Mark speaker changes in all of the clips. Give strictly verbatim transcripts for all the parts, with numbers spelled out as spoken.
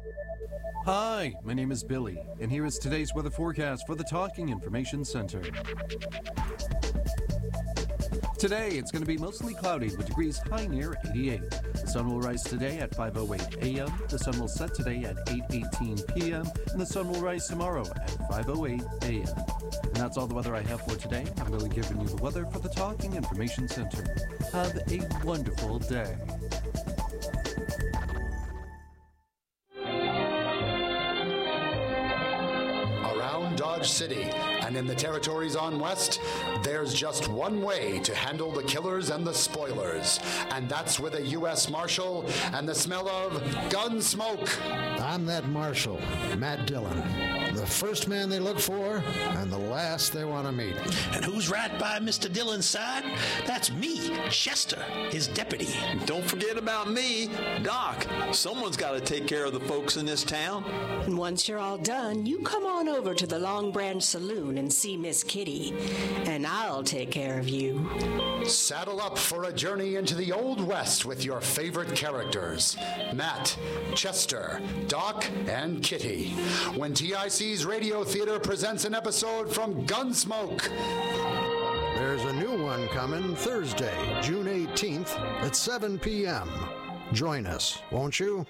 Speaker 1: Hi, my name is Billy, and here is today's weather forecast for the Talking Information Center. Today, it's going to be mostly cloudy with degrees high near eighty-eight. The sun will rise today at five oh eight a.m., the sun will set today at eight eighteen p.m., and the sun will rise tomorrow at five oh eight a.m. And that's all the weather I have for today. I'm really giving you the weather for the Talking Information Center. Have a wonderful day.
Speaker 2: Dodge City and in the territories on West, there's just one way to handle the killers and the spoilers, and that's with a U S Marshal and the smell of gun smoke.
Speaker 3: I'm that Marshal, Matt Dillon, the first man they look for and the last they want to meet.
Speaker 4: And who's right by Mister Dillon's side? That's me, Chester, his deputy.
Speaker 5: Don't forget about me, Doc. Someone's got to take care of the folks in this town.
Speaker 6: And once you're all done, you come on over to the Long Branch Saloon and see Miss Kitty, and I'll take care of you.
Speaker 2: Saddle up for a journey into the Old West with your favorite characters, Matt, Chester, Doc, and Kitty, when T I C's Radio Theater presents an episode from Gunsmoke.
Speaker 3: There's a new one coming Thursday, June eighteenth at seven p.m. Join us, won't you?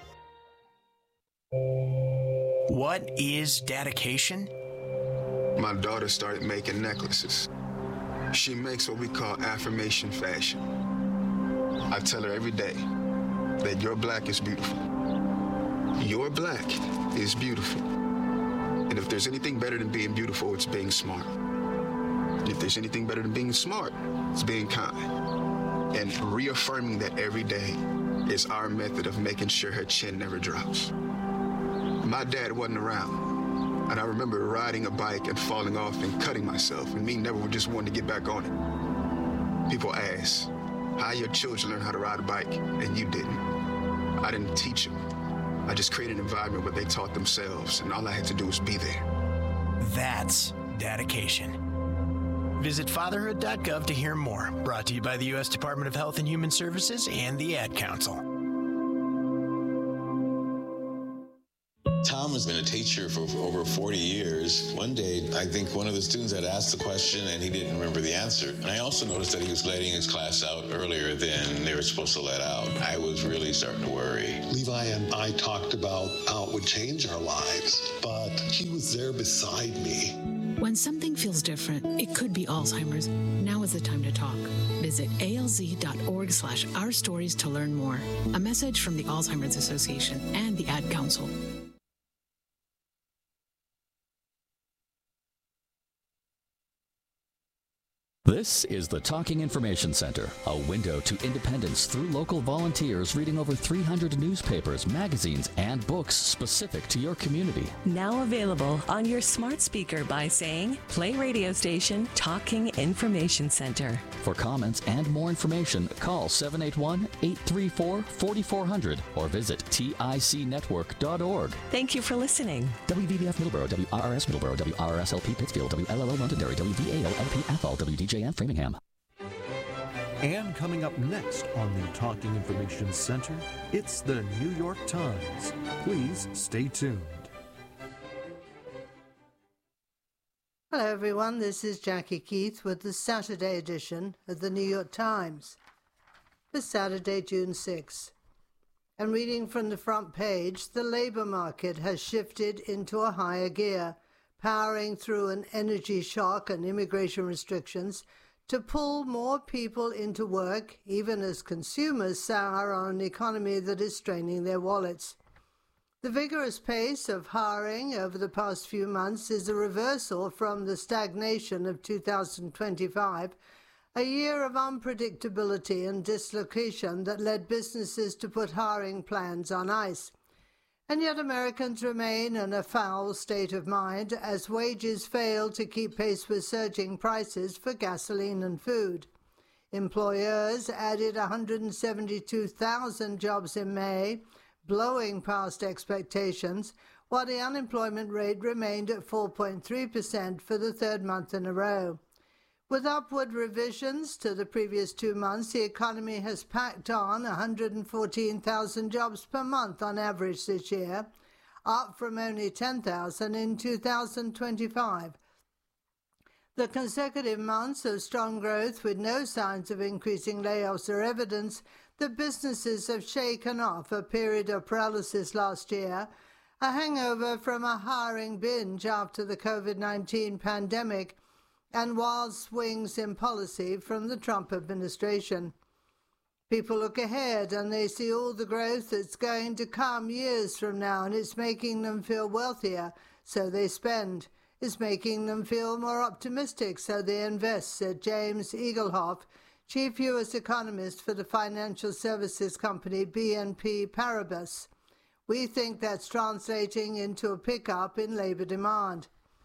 Speaker 4: What is dedication?
Speaker 7: My daughter started making necklaces. She makes what we call affirmation fashion. I tell her every day that your black is beautiful. Your black is beautiful. And if there's anything better than being beautiful, it's being smart. If there's anything better than being smart, it's being kind. And reaffirming that every day is our method of making sure her chin never drops. My dad wasn't around. And I remember riding a bike and falling off and cutting myself, and me never just wanting to get back on it. People ask, how your children learn how to ride a bike, and you didn't. I didn't teach them. I just created an environment where they taught themselves, and all I had to do was be there.
Speaker 4: That's dedication. Visit fatherhood dot gov to hear more. Brought to you by the U S Department of Health and Human Services and the Ad Council.
Speaker 8: Tom has been a teacher for over forty years. One day, I think one of the students had asked the question and he didn't remember the answer. And I also noticed that he was letting his class out earlier than they were supposed to let out. I was really starting to worry.
Speaker 9: Levi and I talked about how it would change our lives, but he was there beside me.
Speaker 10: When something feels different, it could be Alzheimer's. Now is the time to talk. Visit A L Z dot org slash our stories to learn more. A message from the Alzheimer's Association and the Ad Council.
Speaker 11: This is the Talking Information Center, a window to independence through local volunteers reading over three hundred newspapers, magazines, and books specific to your community.
Speaker 12: Now available on your smart speaker by saying, play radio station Talking Information Center.
Speaker 11: For comments and more information, call seven eight one, eight three four, four four zero zero or visit T I C network dot org.
Speaker 12: Thank you for listening.
Speaker 11: W V B F Middleborough, W R R S Middleborough, W R R S L P Pittsfield, W L L O Londonderry, W V A O L P Athol, W D J F Framingham.
Speaker 1: And coming up next on the Talking Information Center, it's the New York Times. Please stay tuned.
Speaker 13: Hello, everyone. This is Jackie Keith with the Saturday edition of the New York Times for Saturday, June sixth. And reading from the front page, the labor market has shifted into a higher gear, powering through an energy shock and immigration restrictions to pull more people into work, even as consumers sour on an economy that is straining their wallets. The vigorous pace of hiring over the past few months is a reversal from the stagnation of two thousand twenty-five, a year of unpredictability and dislocation that led businesses to put hiring plans on ice. And yet Americans remain in a foul state of mind as wages fail to keep pace with surging prices for gasoline and food. Employers added one hundred seventy-two thousand jobs in May, blowing past expectations, while the unemployment rate remained at four point three percent for the third month in a row. With upward revisions to the previous two months, the economy has packed on one hundred fourteen thousand jobs per month on average this year, up from only ten thousand in two thousand twenty-five. The consecutive months of strong growth with no signs of increasing layoffs are evidence that businesses have shaken off a period of paralysis last year, a hangover from a hiring binge after the COVID nineteen pandemic, and wild swings in policy from the Trump administration. People look ahead and they see all the growth that's going to come years from now, and it's making them feel wealthier, so they spend. It's making them feel more optimistic, so they invest, said James Egelhoff, chief U S economist for the financial services company B N P Paribas. We think that's translating into a pickup in labor demand.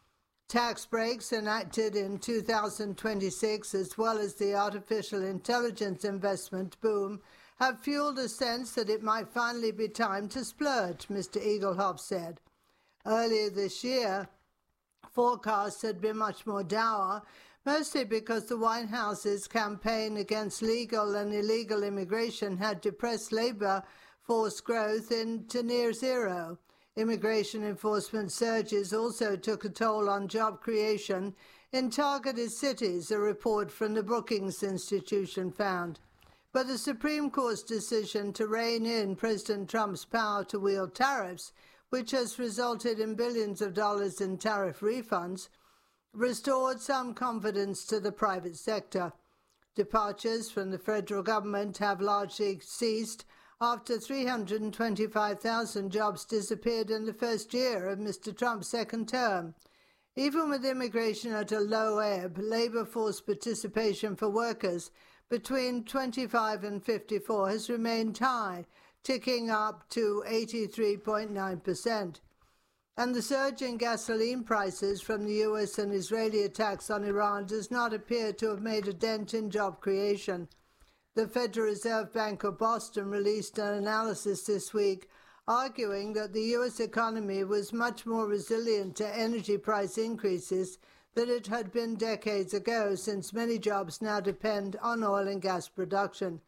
Speaker 13: Tax breaks enacted in two thousand twenty-six, as well as the artificial intelligence investment boom, have fueled a sense that it might finally be time to splurge, Mister Egelhoff said. Earlier this year, forecasts had been much more dour, mostly because the White House's campaign against legal and illegal immigration had depressed labor force growth into near zero. Immigration enforcement surges also took a toll on job creation in targeted cities, a report from the Brookings Institution found. But the Supreme Court's decision to rein in President Trump's power to wield tariffs, which has resulted in billions of dollars in tariff refunds, restored some confidence to the private sector. Departures from the federal government have largely ceased after three hundred twenty-five thousand jobs disappeared in the first year of Mister Trump's second term. Even with immigration at a low ebb, labor force participation for workers between twenty-five and fifty-four has remained high, ticking up to eighty-three point nine percent. And the surge in gasoline prices from the U S and Israeli attacks on Iran does not appear to have made a dent in job creation. The Federal Reserve Bank of Boston released an analysis this week arguing that the U S economy was much more resilient to energy price increases than it had been decades ago, since many jobs now depend on oil and gas production.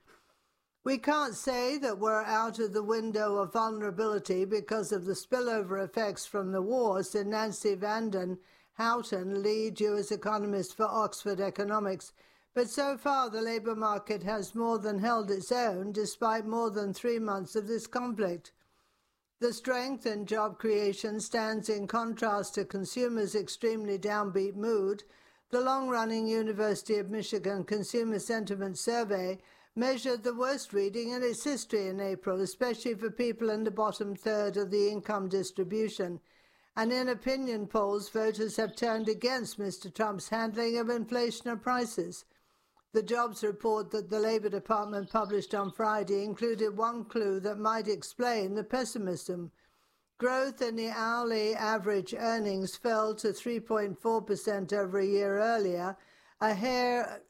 Speaker 13: We can't say that we're out of the window of vulnerability because of the spillover effects from the war, said Nancy Vanden Houten, lead U S economist for Oxford Economics. But so far, the labour market has more than held its own, despite more than three months of this conflict. The strength in job creation stands in contrast to consumers' extremely downbeat mood. The long-running University of Michigan Consumer Sentiment Survey measured the worst reading in its history in April, especially for people in the bottom third of the income distribution. And in opinion polls, voters have turned against Mister Trump's handling of inflation and prices. The jobs report that the Labour Department published on Friday included one clue that might explain the pessimism. Growth in the hourly average earnings fell to three point four percent over a year earlier, ahead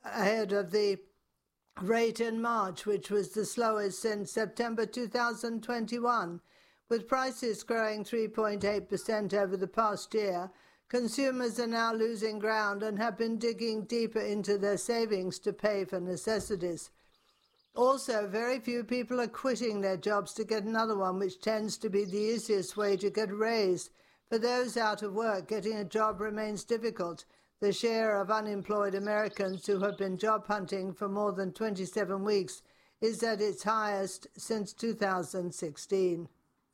Speaker 13: of the rate in March, which was the slowest since September two thousand twenty-one. With prices growing three point eight percent over the past year, consumers are now losing ground and have been digging deeper into their savings to pay for necessities. Also, very few people are quitting their jobs to get another one, which tends to be the easiest way to get a raise. For those out of work, getting a job remains difficult. The share of unemployed Americans who have been job hunting for more than twenty-seven weeks is at its highest since two thousand sixteen.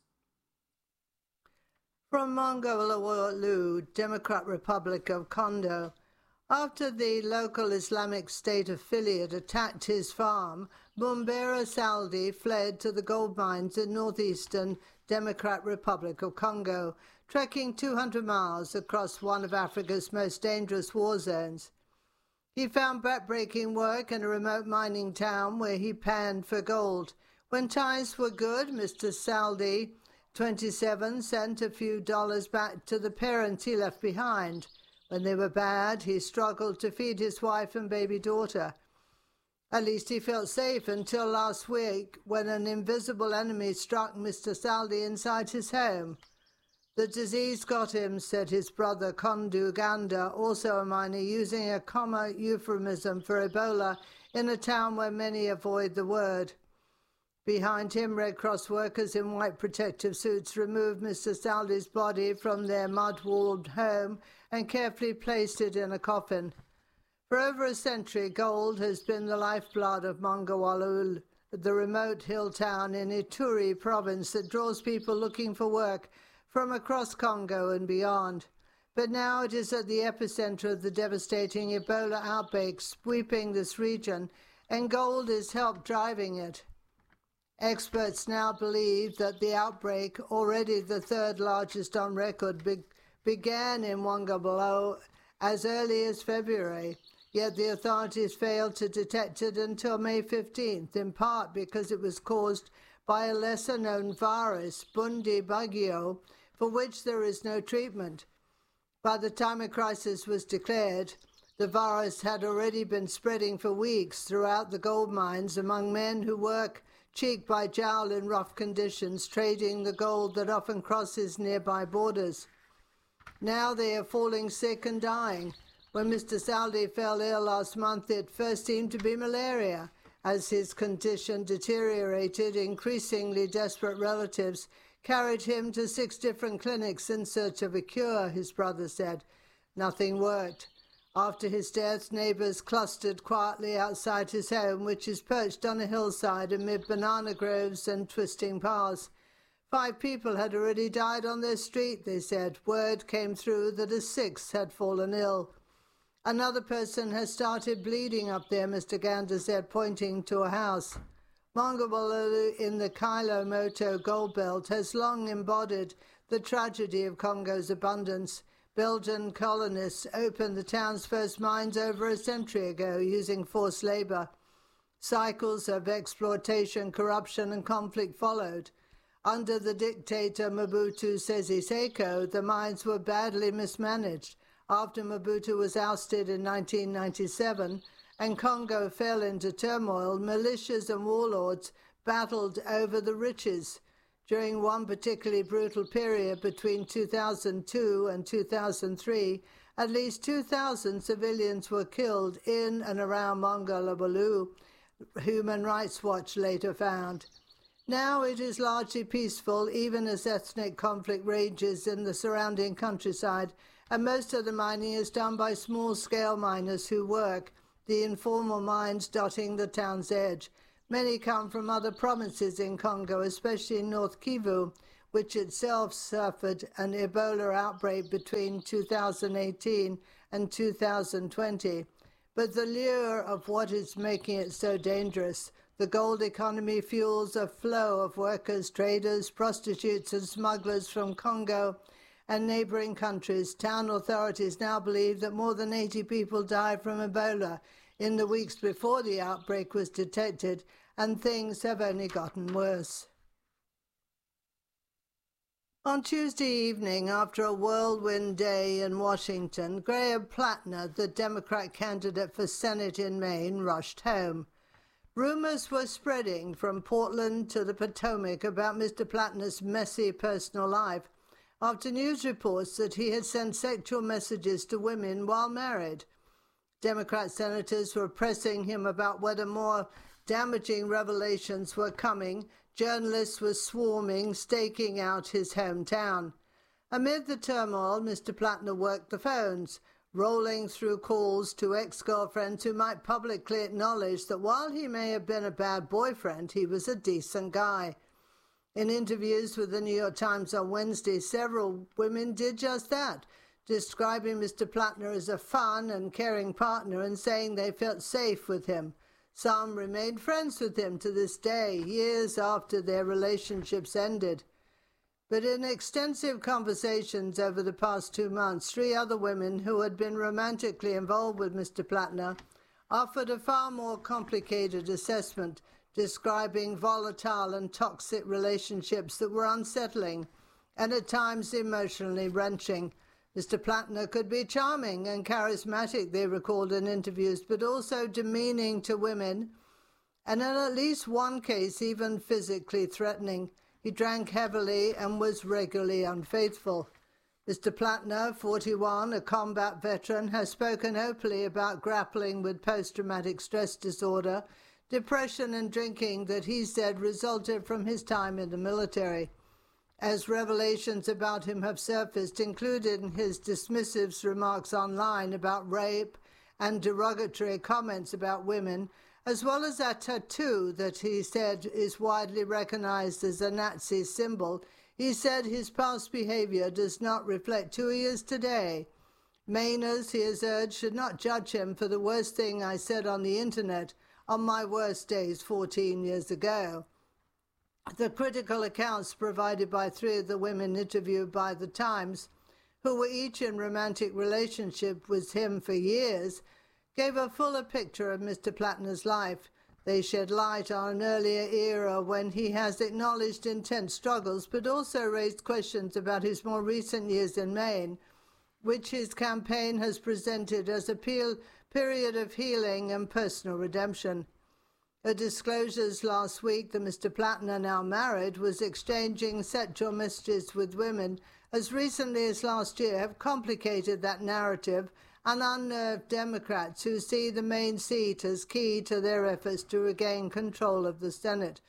Speaker 13: From Mongolulu, Democrat Republic of Congo. After the local Islamic State affiliate attacked his farm, Bumbera Saldi fled to the gold mines in northeastern Democrat Republic of Congo, trekking two hundred miles across one of Africa's most dangerous war zones. He found backbreaking work in a remote mining town where he panned for gold. When times were good, Mister Saldi, twenty-seven, sent a few dollars back to the parents he left behind. When they were bad, he struggled to feed his wife and baby daughter. At least he felt safe until last week, when an invisible enemy struck Mister Saldi inside his home. The disease got him, said his brother Kondu Ganda, also a miner, using a common euphemism for Ebola in a town where many avoid the word. Behind him, Red Cross workers in white protective suits removed Mister Saldi's body from their mud-walled home and carefully placed it in a coffin. For over a century, gold has been the lifeblood of Mongawalul, the remote hill town in Ituri province that draws people looking for work from across Congo and beyond. But now it is at the epicenter of the devastating Ebola outbreak sweeping this region, and gold is help driving it. Experts now believe that the outbreak, already the third largest on record, be- began in Wangabalo as early as February, yet the authorities failed to detect it until May fifteenth, in part because it was caused by a lesser-known virus, Bundibugyo, for which there is no treatment. By the time a crisis was declared, the virus had already been spreading for weeks throughout the gold mines among men who work cheek by jowl in rough conditions, trading the gold that often crosses nearby borders. Now they are falling sick and dying. When Mister Saldi fell ill last month, it first seemed to be malaria. As his condition deteriorated, increasingly desperate relatives carried him to six different clinics in search of a cure, his brother said. Nothing worked. After his death, neighbours clustered quietly outside his home, which is perched on a hillside amid banana groves and twisting paths. Five people had already died on their street, they said. Word came through that a sixth had fallen ill. Another person has started bleeding up there, Mister Gander said, pointing to a house. Mongabolo in the Kailo-Moto gold belt has long embodied the tragedy of Congo's abundance. Belgian colonists opened the town's first mines over a century ago using forced labour. Cycles of exploitation, corruption and conflict followed. Under the dictator Mobutu Sese Seko, the mines were badly mismanaged. After Mobutu was ousted in nineteen ninety-seven and Congo fell into turmoil, militias and warlords battled over the riches. During one particularly brutal period between two thousand two and two thousand three, at least two thousand civilians were killed in and around Mongolabolu, Human Rights Watch later found. Now it is largely peaceful, even as ethnic conflict rages in the surrounding countryside, and most of the mining is done by small-scale miners who work the informal mines dotting the town's edge. Many come from other provinces in Congo, especially North Kivu, which itself suffered an Ebola outbreak between two thousand eighteen and two thousand twenty. But the lure of what is making it so dangerous, the gold economy fuels a flow of workers, traders, prostitutes and smugglers from Congo and neighboring countries. Town authorities now believe that more than eighty people died from Ebola in the weeks before the outbreak was detected, and things have only gotten worse. On Tuesday evening, after a whirlwind day in Washington, Graham Plattner, the Democrat candidate for Senate in Maine, rushed home. Rumors were spreading from Portland to the Potomac about Mister Plattner's messy personal life after news reports that he had sent sexual messages to women while married. Democrat senators were pressing him about whether more damaging revelations were coming. Journalists were swarming, staking out his hometown. Amid the turmoil, Mister Plattner worked the phones, rolling through calls to ex-girlfriends who might publicly acknowledge that while he may have been a bad boyfriend, he was a decent guy. In interviews with the New York Times on Wednesday, several women did just that, describing Mister Plattner as a fun and caring partner and saying they felt safe with him. Some remained friends with him to this day, years after their relationships ended. But in extensive conversations over the past two months, three other women who had been romantically involved with Mister Plattner offered a far more complicated assessment, describing volatile and toxic relationships that were unsettling and at times emotionally wrenching. Mister Plattner could be charming and charismatic, they recalled in interviews, but also demeaning to women, and in at least one case even physically threatening. He drank heavily and was regularly unfaithful. Mister Plattner, forty-one, a combat veteran, has spoken openly about grappling with post-traumatic stress disorder, depression and drinking that he said resulted from his time in the military. As revelations about him have surfaced, including his dismissive remarks online about rape and derogatory comments about women, as well as a tattoo that he said is widely recognized as a Nazi symbol, he said his past behavior does not reflect who he is today. Mainers, he has urged, should not judge him for the worst thing I said on the internet on my worst days fourteen years ago. The critical accounts provided by three of the women interviewed by The Times, who were each in romantic relationship with him for years, gave a fuller picture of Mister Plattner's life. They shed light on an earlier era when he has acknowledged intense struggles, but also raised questions about his more recent years in Maine, which his campaign has presented as a period of healing and personal redemption. Her disclosures last week that Mister Plattner, now married, was exchanging sexual messages with women as recently as last year have complicated that narrative and unnerved Democrats who see the Maine seat as key to their efforts to regain control of the Senate.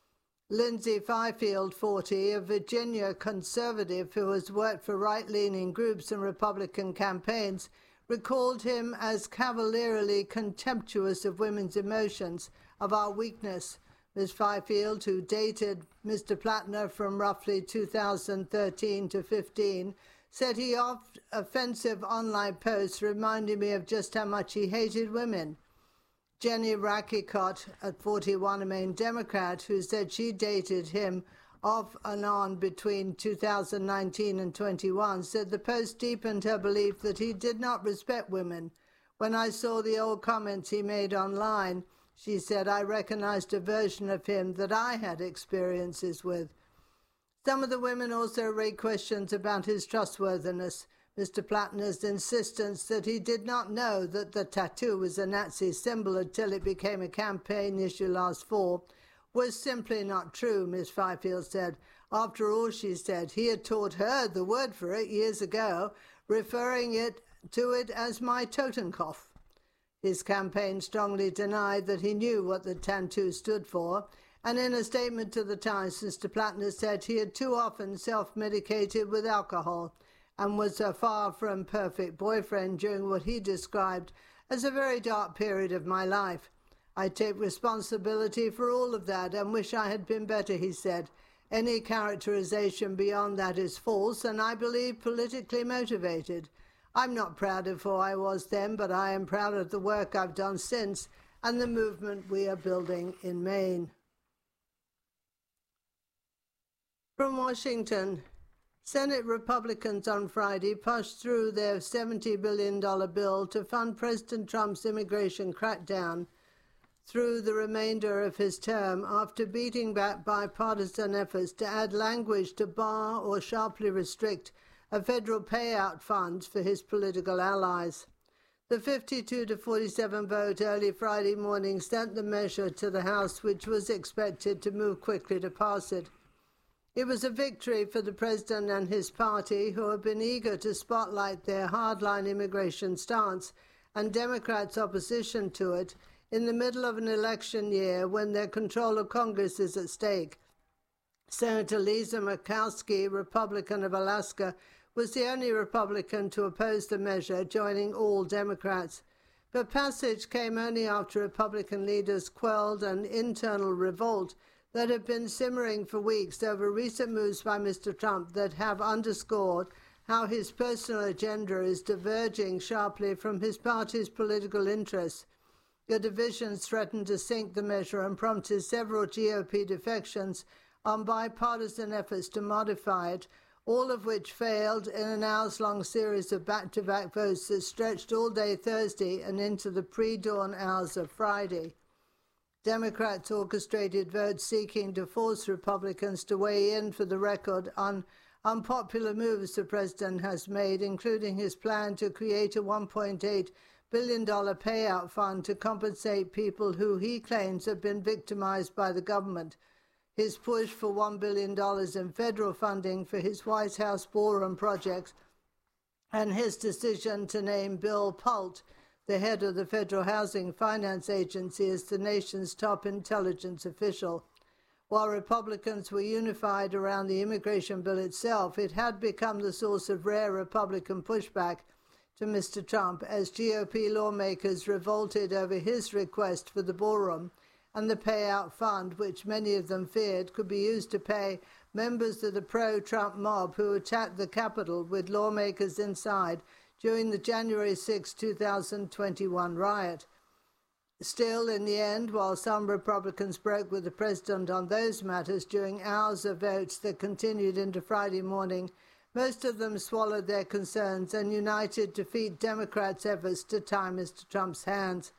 Speaker 13: Lindsay Fifield, forty, a Virginia conservative who has worked for right-leaning groups and Republican campaigns, recalled him as cavalierly contemptuous of women's emotions, of our weakness. Miz Fifield, who dated Mister Plattner from roughly two thousand thirteen to fifteen, said he offered offensive online posts reminding me of just how much he hated women. Jenny Rakicot, at forty-one, a Maine Democrat, who said she dated him off and on between two thousand nineteen and twenty-one, said the post deepened her belief that he did not respect women. When I saw the old comments he made online, she said, I recognized a version of him that I had experiences with. Some of the women also raised questions about his trustworthiness. Mister Plattner's insistence that he did not know that the tattoo was a Nazi symbol until it became a campaign issue last fall was simply not true, Miz Fifield said. After all, she said, he had taught her the word for it years ago, referring it to it as my Totenkopf. His campaign strongly denied that he knew what the tattoo stood for, and in a statement to The Times, Mister Plattner said he had too often self-medicated with alcohol and was a far from perfect boyfriend during what he described as a very dark period of my life. I take responsibility for all of that and wish I had been better, he said. Any characterization beyond that is false and I believe politically motivated. I'm not proud of who I was then, but I am proud of the work I've done since and the movement we are building in Maine. From Washington, Senate Republicans on Friday pushed through their seventy billion dollars bill to fund President Trump's immigration crackdown through the remainder of his term after beating back bipartisan efforts to add language to bar or sharply restrict a federal payout fund for his political allies. The fifty-two to forty-seven vote early Friday morning sent the measure to the House, which was expected to move quickly to pass it. It was a victory for the president and his party, who have been eager to spotlight their hardline immigration stance and Democrats' opposition to it in the middle of an election year when their control of Congress is at stake. Senator Lisa Murkowski, Republican of Alaska, was the only Republican to oppose the measure, joining all Democrats. But passage came only after Republican leaders quelled an internal revolt that had been simmering for weeks over recent moves by Mister Trump that have underscored how his personal agenda is diverging sharply from his party's political interests. The divisions threatened to sink the measure and prompted several G O P defections on bipartisan efforts to modify it, all of which failed in an hours-long series of back-to-back votes that stretched all day Thursday and into the pre-dawn hours of Friday. Democrats orchestrated votes seeking to force Republicans to weigh in for the record on unpopular moves the president has made, including his plan to create a one point eight billion dollars payout fund to compensate people who he claims have been victimized by the government, his push for one billion dollars in federal funding for his White House ballroom projects, and his decision to name Bill Pult, The head of the Federal Housing Finance Agency is the nation's top intelligence official. While Republicans were unified around the immigration bill itself, it had become the source of rare Republican pushback to Mister Trump as G O P lawmakers revolted over his request for the ballroom and the payout fund, which many of them feared could be used to pay members of the pro-Trump mob who attacked the Capitol with lawmakers inside during the January sixth, two thousand twenty-one riot. Still, in the end, while some Republicans broke with the president on those matters during hours of votes that continued into Friday morning, most of them swallowed their concerns and united to defeat Democrats' efforts to tie Mister Trump's hands.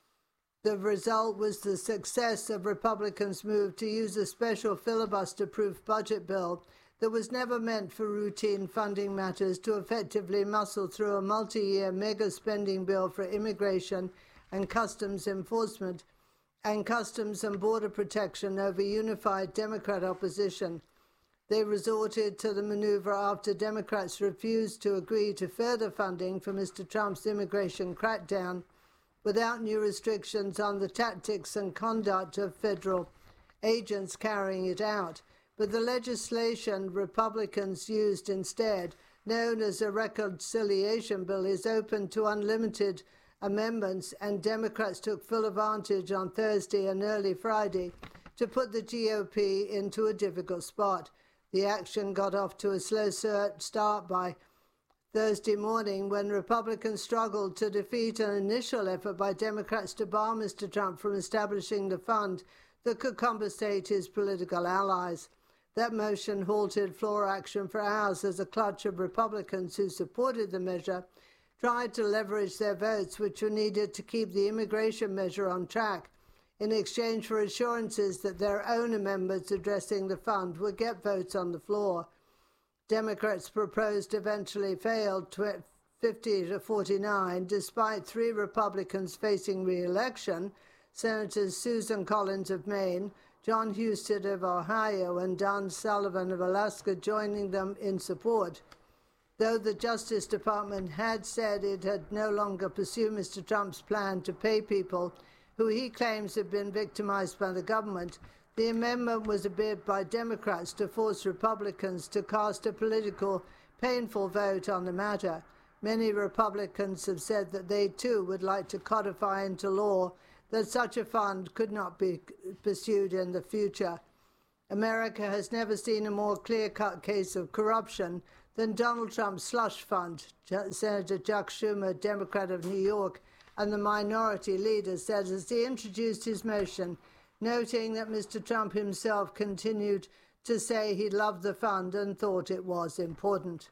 Speaker 13: The result was the success of Republicans' move to use a special filibuster-proof budget bill that was never meant for routine funding matters to effectively muscle through a multi-year mega-spending bill for immigration and customs enforcement and customs and border protection over unified Democrat opposition. They resorted to the maneuver after Democrats refused to agree to further funding for Mister Trump's immigration crackdown without new restrictions on the tactics and conduct of federal agents carrying it out. But the legislation Republicans used instead, known as a reconciliation bill, is open to unlimited amendments, and Democrats took full advantage on Thursday and early Friday to put the G O P into a difficult spot. The action got off to a slow start by Thursday morning when Republicans struggled to defeat an initial effort by Democrats to bar Mister Trump from establishing the fund that could compensate his political allies. That motion halted floor action for hours as a clutch of Republicans who supported the measure tried to leverage their votes, which were needed to keep the immigration measure on track, in exchange for assurances that their own amendments addressing the fund would get votes on the floor. Democrats' proposed eventually failed fifty to forty-nine, despite three Republicans facing re-election, Senators Susan Collins of Maine, John Husted of Ohio, and Don Sullivan of Alaska joining them in support. Though the Justice Department had said it had no longer pursued Mister Trump's plan to pay people who he claims have been victimized by the government, the amendment was a bid by Democrats to force Republicans to cast a political, painful vote on the matter. Many Republicans have said that they too would like to codify into law that such a fund could not be pursued in the future. America has never seen a more clear-cut case of corruption than Donald Trump's slush fund. Senator Chuck Schumer, Democrat of New York, and the minority leader said as he introduced his motion, noting that Mister Trump himself continued to say he loved the fund and thought it was important.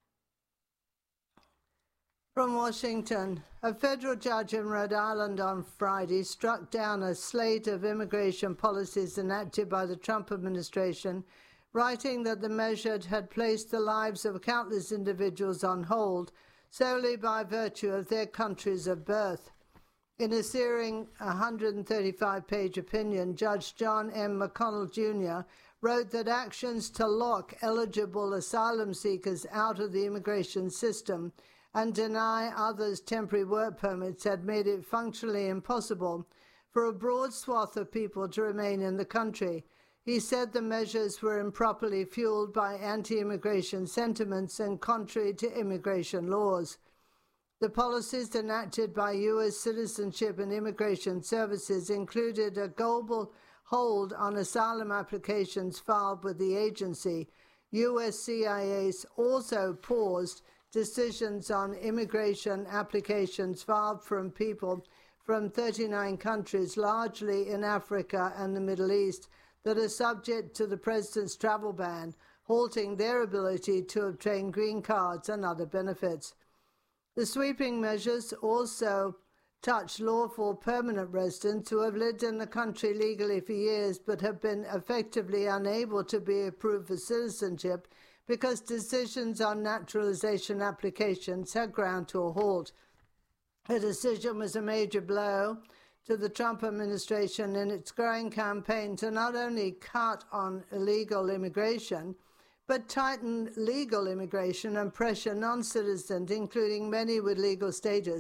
Speaker 13: From Washington, a federal judge in Rhode Island on Friday struck down a slate of immigration policies enacted by the Trump administration, writing that the measure had placed the lives of countless individuals on hold solely by virtue of their countries of birth. In a searing one hundred thirty-five page opinion, Judge John M. McConnell Junior wrote that actions to lock eligible asylum seekers out of the immigration system and deny others temporary work permits had made it functionally impossible for a broad swath of people to remain in the country. He said the measures were improperly fueled by anti-immigration sentiments and contrary to immigration laws. The policies enacted by U S Citizenship and Immigration Services included a global hold on asylum applications filed with the agency. U S C I S also paused decisions on immigration applications filed from people from thirty-nine countries, largely in Africa and the Middle East, that are subject to the president's travel ban, halting their ability to obtain green cards and other benefits. The sweeping measures also touch lawful permanent residents who have lived in the country legally for years but have been effectively unable to be approved for citizenship because decisions on naturalization applications had ground to a halt. The decision was a major blow to the Trump administration in its growing campaign to not only cut on illegal immigration, but tighten legal immigration and pressure non-citizens, including many with legal status,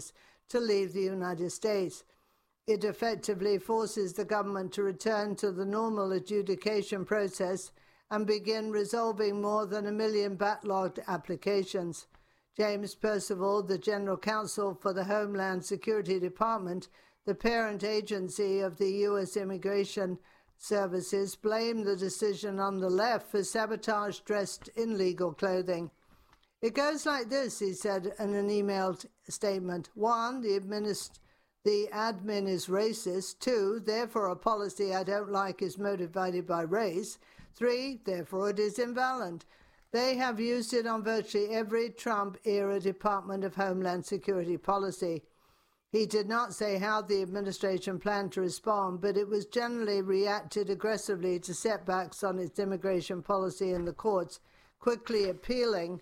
Speaker 13: to leave the United States. It effectively forces the government to return to the normal adjudication process and begin resolving more than a million backlogged applications. James Percival, the General Counsel for the Homeland Security Department, the parent agency of the U S Immigration Services, blamed the decision on the left for sabotage dressed in legal clothing. It goes like this, he said in an emailed statement. One, the administ- the admin is racist. Two, therefore a policy I don't like is motivated by race. Three, therefore it is invalid. They have used it on virtually every Trump-era Department of Homeland Security policy. He did not say how the administration planned to respond, but it was generally reacted aggressively to setbacks on its immigration policy in the courts, quickly appealing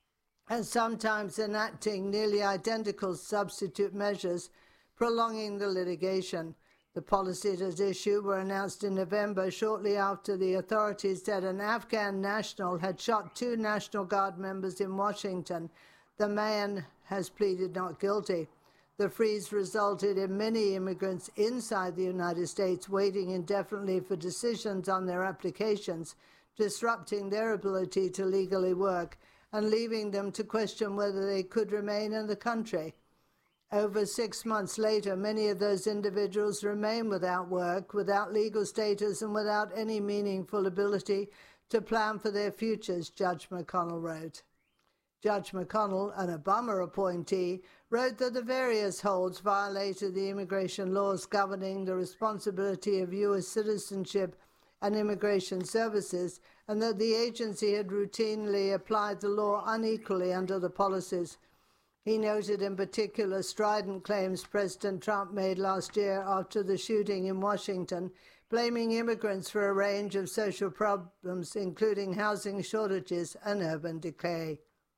Speaker 13: and sometimes enacting nearly identical substitute measures, prolonging the litigation. The policies at issue were announced in November, shortly after the authorities said an Afghan national had shot two National Guard members in Washington. The man has pleaded not guilty. The freeze resulted in many immigrants inside the United States waiting indefinitely for decisions on their applications, disrupting their ability to legally work and leaving them to question whether they could remain in the country. Over six months later, many of those individuals remain without work, without legal status, and without any meaningful ability to plan for their futures, Judge McConnell wrote. Judge McConnell, an Obama appointee, wrote that the various holds violated the immigration laws governing the responsibility of U S citizenship and immigration services, and that the agency had routinely applied the law unequally under the policies. He noted in particular strident claims President Trump made last year after the shooting in Washington, blaming immigrants for a range of social problems, including housing shortages and urban decay.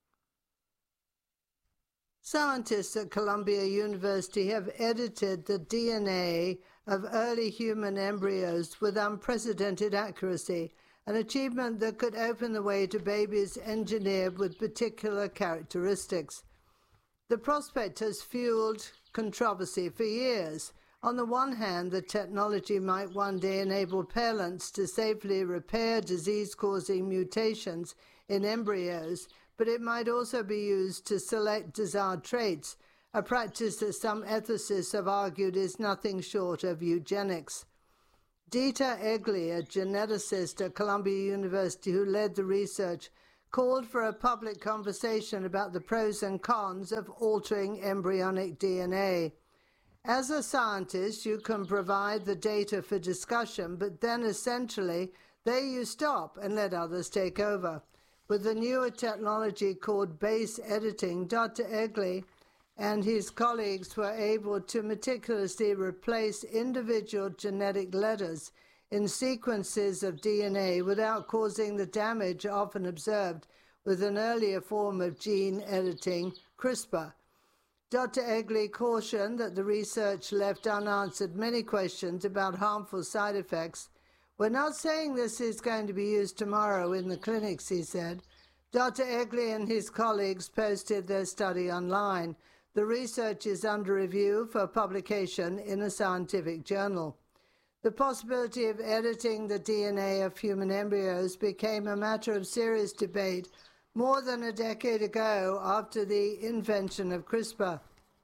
Speaker 13: Scientists at Columbia University have edited the D N A of early human embryos with unprecedented accuracy, an achievement that could open the way to babies engineered with particular characteristics. The prospect has fueled controversy for years. On the one hand, the technology might one day enable parents to safely repair disease-causing mutations in embryos, but it might also be used to select desired traits, a practice that some ethicists have argued is nothing short of eugenics. Dieter Egli, a geneticist at Columbia University who led the research, called for a public conversation about the pros and cons of altering embryonic D N A. As a scientist, you can provide the data for discussion, but then essentially there you stop and let others take over. With the newer technology called base editing, Doctor Egli and his colleagues were able to meticulously replace individual genetic letters in sequences of D N A without causing the damage often observed with an earlier form of gene editing, CRISPR. Doctor Egli cautioned that the research left unanswered many questions about harmful side effects. We're not saying this is going to be used tomorrow in the clinics, he said. Doctor Egli and his colleagues posted their study online. The research is under review for publication in a scientific journal. The possibility of editing the D N A of human embryos became a matter of serious debate more than a decade ago after the invention of CRISPR.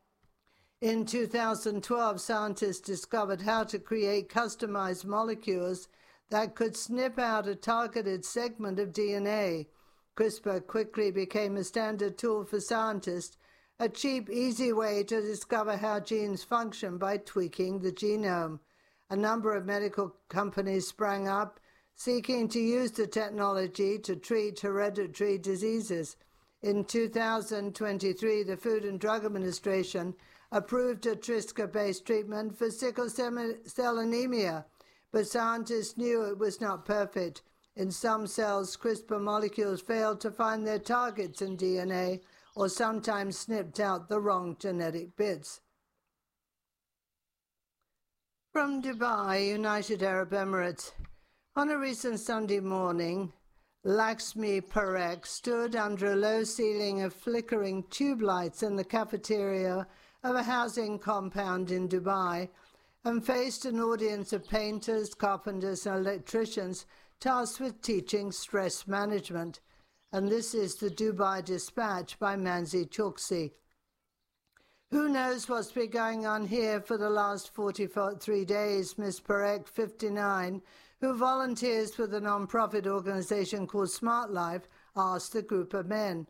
Speaker 13: In two thousand twelve, scientists discovered how to create customized molecules that could snip out a targeted segment of D N A. CRISPR quickly became a standard tool for scientists, a cheap, easy way to discover how genes function by tweaking the genome. A number of medical companies sprang up, seeking to use the technology to treat hereditary diseases. In two thousand twenty-three, the Food and Drug Administration approved a Trisca-based treatment for sickle cell anemia, but scientists knew it was not perfect. In some cells, CRISPR molecules failed to find their targets in D N A or sometimes snipped out the wrong genetic bits. From Dubai, United Arab Emirates. On a recent Sunday morning, Lakshmi Parekh stood under a low ceiling of flickering tube lights in the cafeteria of a housing compound in Dubai and faced an audience of painters, carpenters, and electricians tasked with teaching stress management. And this is the Dubai Dispatch by Manzi Chouksi. Who knows what's been going on here for the last forty-three days, Miss Parekh, fifty-nine, who volunteers with a non-profit organization called Smart Life, asked the group of men.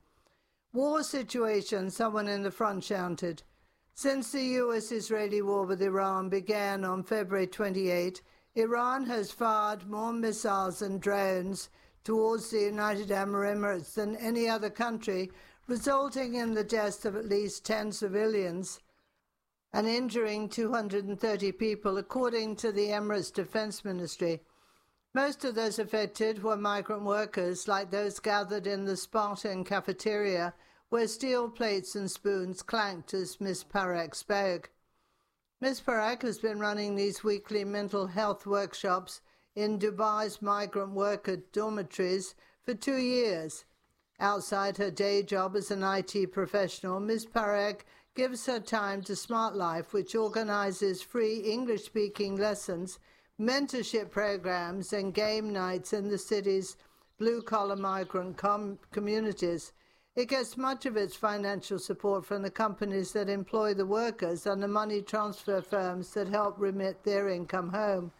Speaker 13: War situation, someone in the front shouted. Since the U S-Israeli war with Iran began on February twenty-eighth, Iran has fired more missiles and drones towards the United Arab Emirates than any other country, resulting in the deaths of at least ten civilians and injuring two hundred thirty people, according to the Emirates Defense Ministry. Most of those affected were migrant workers, like those gathered in the Spartan cafeteria, where steel plates and spoons clanked as Miss Parekh spoke. Miss Parekh has been running these weekly mental health workshops in Dubai's migrant worker dormitories for two years. Outside her day job as an I T professional, Miss Parekh gives her time to Smart Life, which organizes free English-speaking lessons, mentorship programs, and game nights in the city's blue-collar migrant com- communities. It gets much of its financial support from the companies that employ the workers and the money transfer firms that help remit their income home.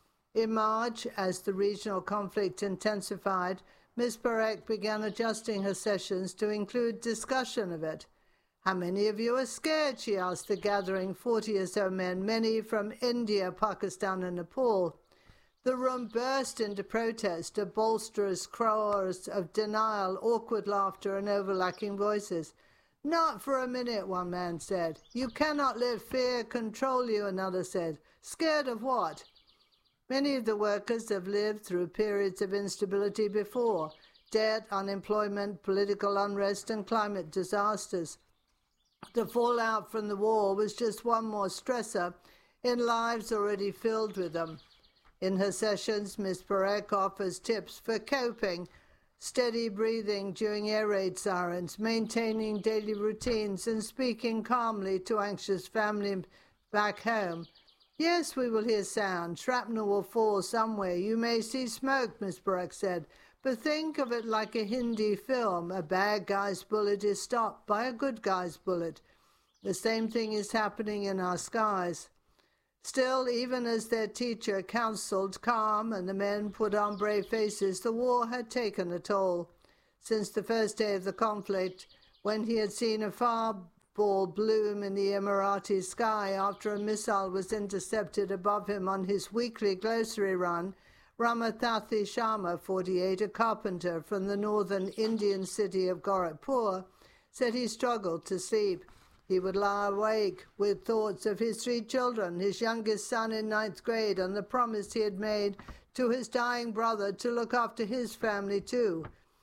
Speaker 13: In March, as the regional conflict intensified, Miz Parekh began adjusting her sessions to include discussion of it. How many of you are scared? She asked the gathering forty or so men, many from India, Pakistan, and Nepal. The room burst into protest, a bolsterous chorus of denial, awkward laughter, and overlapping voices. Not for a minute, one man said. You cannot let fear control you, another said. Scared of what? Many of the workers have lived through periods of instability before: debt, unemployment, political unrest, and climate disasters. The fallout from the war was just one more stressor in lives already filled with them. In her sessions, Miz Parekh offers tips for coping: steady breathing during air raid sirens, maintaining daily routines, and speaking calmly to anxious family back home. Yes, we will hear sound. Shrapnel will fall somewhere. You may see smoke, Miz Parekh said, but think of it like a Hindi film. A bad guy's bullet is stopped by a good guy's bullet. The same thing is happening in our skies. Still, even as their teacher counseled calm and the men put on brave faces, the war had taken a toll. Since the first day of the conflict, when he had seen a fireball bloom in the Emirati sky after a missile was intercepted above him on his weekly grocery run, Ramathathi Sharma, forty-eight, a carpenter from the northern Indian city of Gorakhpur, said he struggled to sleep. He would lie awake with thoughts of his three children, his youngest son in ninth grade, and the promise he had made to his dying brother to look after his family too.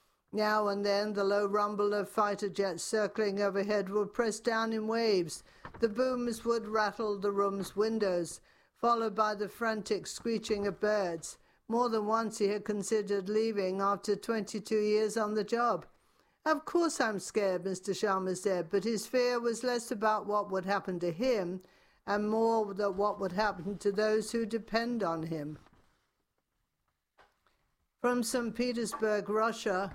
Speaker 13: Now and then the low rumble of fighter jets circling overhead would press down in waves. The booms would rattle the room's windows, followed by the frantic screeching of birds. More than once he had considered leaving after twenty-two years on the job. Of course I'm scared, Mister Sharma said, but his fear was less about what would happen to him and more about what would happen to those who depend on him. From Saint Petersburg, Russia.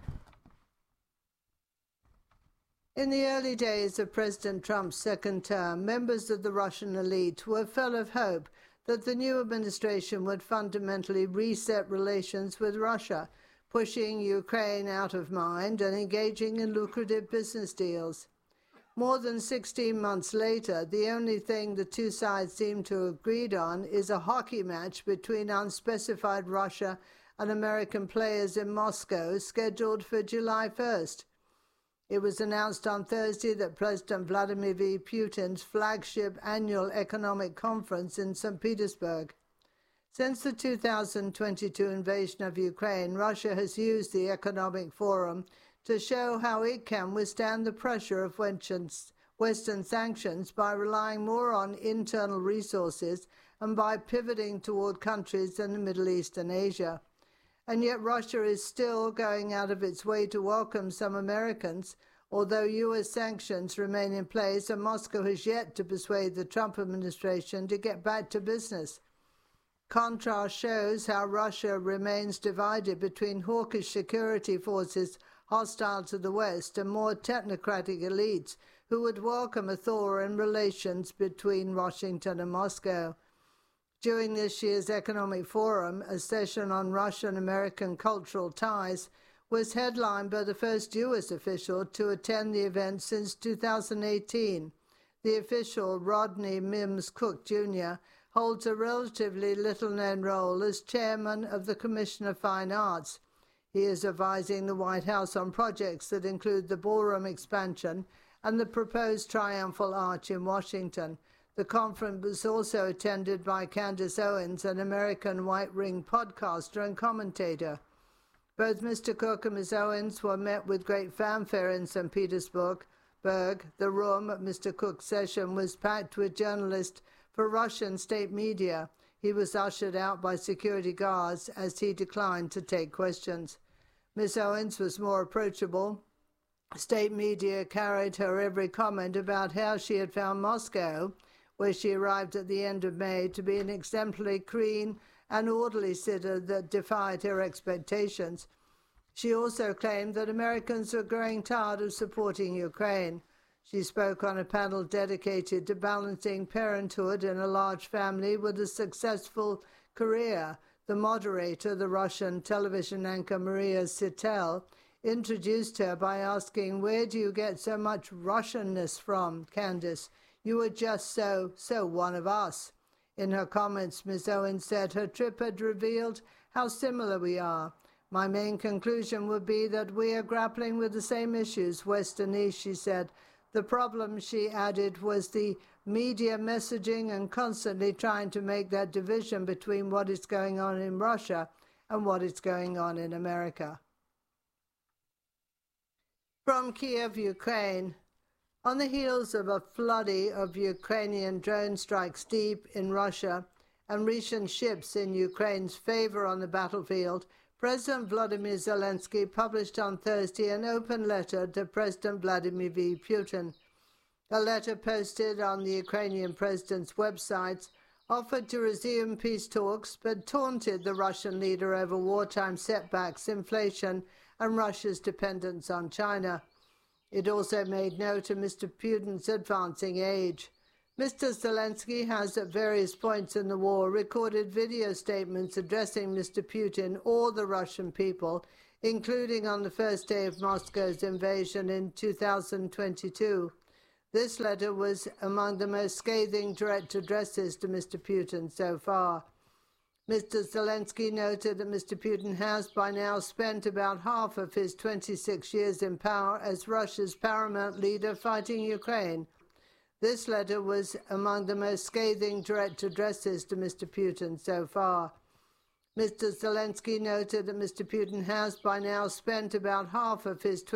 Speaker 13: In the early days of President Trump's second term, members of the Russian elite were full of hope that the new administration would fundamentally reset relations with Russia, pushing Ukraine out of mind and engaging in lucrative business deals. More than sixteen months later, the only thing the two sides seem to have agreed on is a hockey match between unspecified Russia and American players in Moscow, scheduled for July first. It was announced on Thursday that President Vladimir Putin's flagship annual economic conference in Saint Petersburg. Since the two thousand twenty-two invasion of Ukraine, Russia has used the economic forum to show how it can withstand the pressure of Western sanctions by relying more on internal resources and by pivoting toward countries in the Middle East and Asia. And yet Russia is still going out of its way to welcome some Americans, although U S sanctions remain in place and Moscow has yet to persuade the Trump administration to get back to business. Contrast shows how Russia remains divided between hawkish security forces hostile to the West and more technocratic elites who would welcome a thaw in relations between Washington and Moscow. During this year's Economic Forum, a session on Russian-American cultural ties was headlined by the first U S official to attend the event since two thousand eighteen. The official, Rodney Mims Cook Junior, holds a relatively little-known role as chairman of the Commission of Fine Arts. He is advising the White House on projects that include the ballroom expansion and the proposed Triumphal Arch in Washington. The conference was also attended by Candace Owens, an American White Ring podcaster and commentator. Both Mister Cook and Miz Owens were met with great fanfare in Saint Petersburg. The room at Mister Cook's session was packed with journalists for Russian state media. He was ushered out by security guards as he declined to take questions. Miz Owens was more approachable. State media carried her every comment about how she had found Moscow, where she arrived at the end of May, to be an exemplary, clean and orderly city that defied her expectations. She also claimed that Americans were growing tired of supporting Ukraine. She spoke on a panel dedicated to balancing parenthood in a large family with a successful career. The moderator, the Russian television anchor Maria Sitel, introduced her by asking, "Where do you get so much Russianness from, Candace? You are just so, so one of us." In her comments, Miz Owens said her trip had revealed how similar we are. "My main conclusion would be that we are grappling with the same issues, West and East," she said. The problem, she added, was the media messaging and constantly trying to make that division between what is going on in Russia and what is going on in America. From Kiev, Ukraine. On the heels of a flurry of Ukrainian drone strikes deep in Russia and recent shifts in Ukraine's favor on the battlefield, President Volodymyr Zelensky published on Thursday an open letter to President Vladimir Putin. A letter posted on the Ukrainian president's websites offered to resume peace talks, but taunted the Russian leader over wartime setbacks, inflation, and Russia's dependence on China. It also made note of Mister Putin's advancing age. Mister Zelensky has, at various points in the war, recorded video statements addressing Mister Putin or the Russian people, including on the first day of Moscow's invasion in two thousand twenty-two. This letter was among the most scathing direct addresses to Mister Putin so far. Mister Zelensky noted that Mister Putin has by now spent about half of his twenty-six years in power as Russia's paramount leader fighting Ukraine. This letter was among the most scathing direct addresses to Mister Putin so far. Mister Zelensky noted that Mister Putin has by now spent about half of his